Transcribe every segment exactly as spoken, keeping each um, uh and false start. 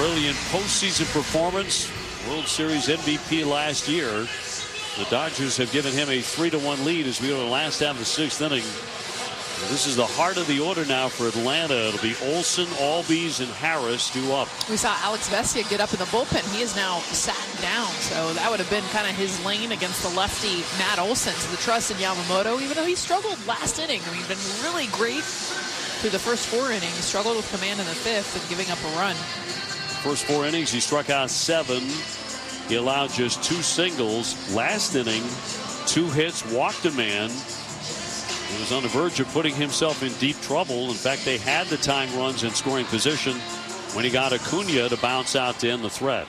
brilliant postseason performance. World Series M V P last year. The Dodgers have given him a three to one lead as we go to the last half of the sixth inning. This is the heart of the order now for Atlanta. It'll be Olson, Albies, and Harris due up. We saw Alex Vesia get up in the bullpen. He is now sat down, so that would have been kind of his lane against the lefty Matt Olson. So the trust in Yamamoto, even though he struggled last inning. I mean, he's been really great through the first four innings. He struggled with command in the fifth and giving up a run. First four innings, he struck out seven. He allowed just two singles. Last inning, two hits, walked a man. He was on the verge of putting himself in deep trouble. In fact, they had the tying runs in scoring position when he got Acuna to bounce out to end the threat.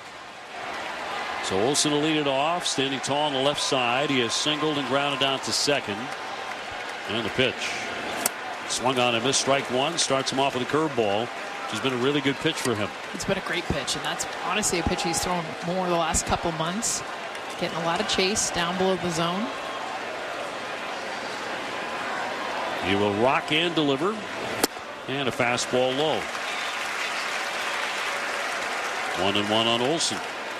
So Olson will lead it off, standing tall on the left side. He has singled and grounded out to second. And the pitch. Swung on and missed, strike one. Starts him off with a curveball, which has been a really good pitch for him. It's been a great pitch, and that's honestly a pitch he's thrown more the last couple months. Getting a lot of chase down below the zone. He will rock and deliver. And a fastball low. One and one on Olson.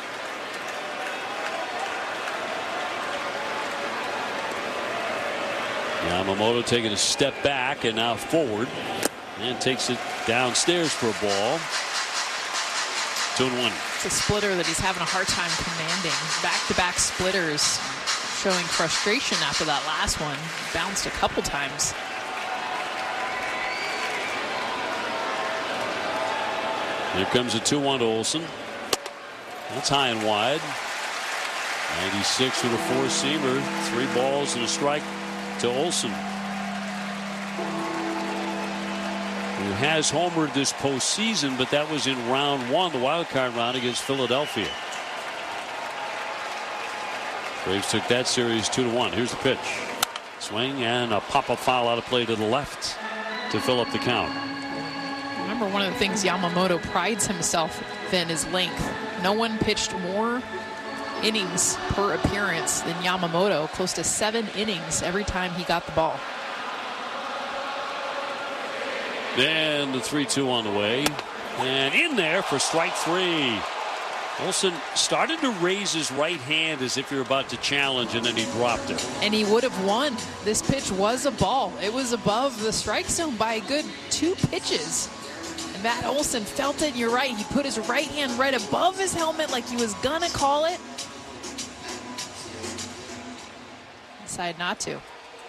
Yamamoto taking a step back and now forward. And takes it downstairs for a ball. Two and one. It's a splitter that he's having a hard time commanding. Back-to-back splitters showing frustration after that last one. Bounced a couple times. Here comes a two one to Olson. That's high and wide. ninety-six with a four-seamer. Three balls and a strike to Olson, who has homered this postseason, but that was in round one, the wild card round against Philadelphia. Braves took that series two to one. Here's the pitch. Swing and a pop-up foul out of play to the left to fill up the count. Remember, one of the things Yamamoto prides himself in is length. No one pitched more innings per appearance than Yamamoto, close to seven innings every time he got the ball. Then the three two on the way, and in there for strike three. Olson started to raise his right hand as if you're about to challenge, and then he dropped it. And he would have won. This pitch was a ball. It was above the strike zone by a good two pitches. And Matt Olson felt it. You're right. He put his right hand right above his helmet like he was gonna call it. Decided not to.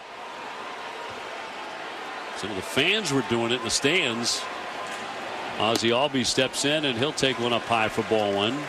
Some of the fans were doing it in the stands. Ozzie Albies steps in, and he'll take one up high for ball one.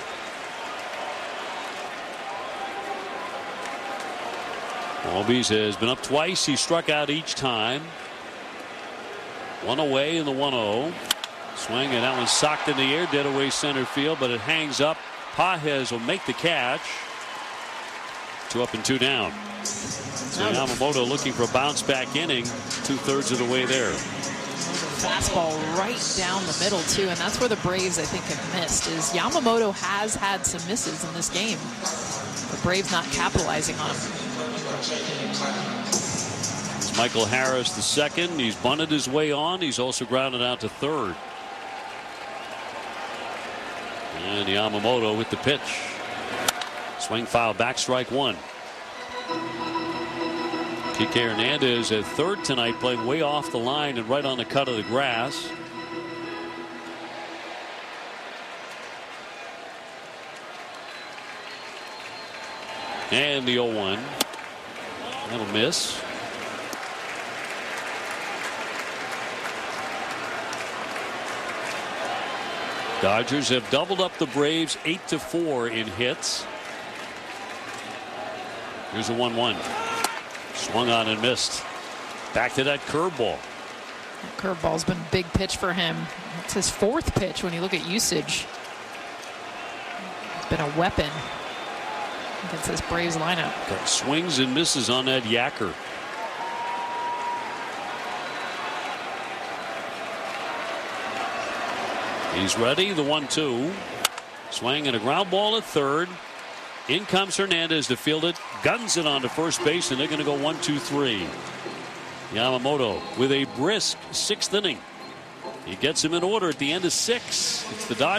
Albies has been up twice. He struck out each time. One away in the one oh. Swing, and that one socked in the air, dead away center field, but it hangs up. Pages will make the catch. Two up and two down. So Yamamoto looking for a bounce back inning, two-thirds of the way there. Fastball right down the middle too, and that's where the Braves I think have missed. Is Yamamoto has had some misses in this game. The Braves not capitalizing on him. It's Michael Harris the second. He's bunted his way on. He's also grounded out to third. And Yamamoto with the pitch. Swing foul back, strike one. Kike Hernandez at third tonight, playing way off the line and right on the cut of the grass. And the oh one. That'll miss. Dodgers have doubled up the Braves eight to four in hits. Here's a one one. Swung on and missed. Back to that curveball. That curveball's been a big pitch for him. It's his fourth pitch when you look at usage. It's been a weapon against this Braves lineup. Got swings and misses on that yacker. He's ready. The one two. Swing and a ground ball at third. In comes Hernandez to field it, guns it onto first base, and they're going to go one two three. Yamamoto with a brisk sixth inning. He gets him in order at the end of six. It's the Dodgers.